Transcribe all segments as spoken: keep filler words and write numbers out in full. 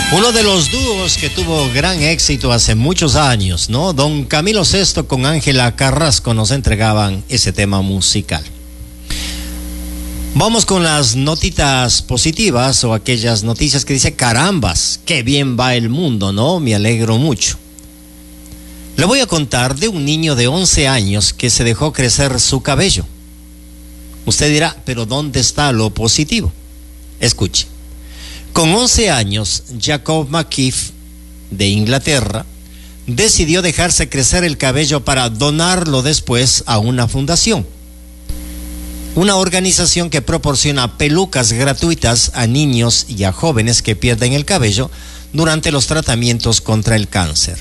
Uno de los dúos que tuvo gran éxito hace muchos años, ¿no? Don Camilo Sesto con Ángela Carrasco nos entregaban ese tema musical. Vamos con las notitas positivas o aquellas noticias que dice, carambas, qué bien va el mundo, ¿no? Me alegro mucho. Le voy a contar de un niño de once años que se dejó crecer su cabello. Usted dirá, pero ¿dónde está lo positivo? Escuche. Con once años, Jacob McKeith, de Inglaterra, decidió dejarse crecer el cabello para donarlo después a una fundación. Una organización que proporciona pelucas gratuitas a niños y a jóvenes que pierden el cabello durante los tratamientos contra el cáncer.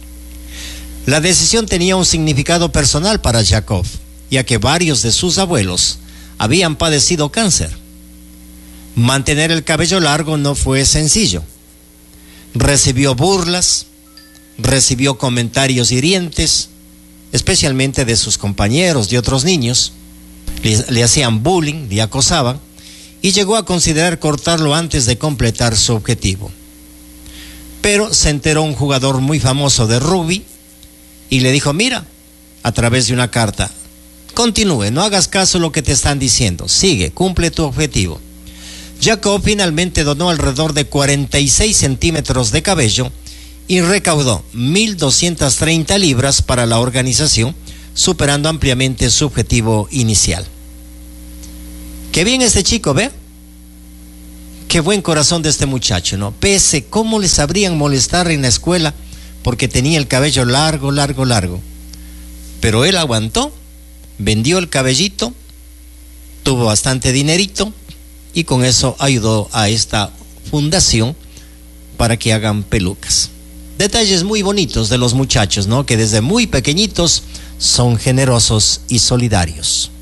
La decisión tenía un significado personal para Jacob, ya que varios de sus abuelos habían padecido cáncer. Mantener el cabello largo no fue sencillo. Recibió burlas, recibió comentarios hirientes, especialmente de sus compañeros, de otros niños. Le, le hacían bullying, le acosaban, y llegó a considerar cortarlo antes de completar su objetivo. Pero se enteró un jugador muy famoso de rugby y le dijo, mira, a través de una carta, continúe, no hagas caso a lo que te están diciendo, sigue, cumple tu objetivo. Jacob finalmente donó alrededor de cuarenta y seis centímetros de cabello y recaudó mil doscientas treinta libras para la organización, superando ampliamente su objetivo inicial. Qué bien este chico, ¿ve? Qué buen corazón de este muchacho, ¿no? Pese cómo les sabrían molestar en la escuela porque tenía el cabello largo, largo, largo. Pero él aguantó, vendió el cabellito, tuvo bastante dinerito, y con eso ayudó a esta fundación para que hagan pelucas. Detalles muy bonitos de los muchachos, ¿no? Que desde muy pequeñitos son generosos y solidarios.